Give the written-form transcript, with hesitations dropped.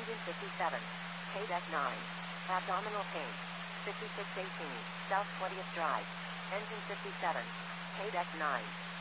Engine 57. KDEC 9. Abdominal pain. 5618. South 20th Drive. Engine 57. KDEC 9.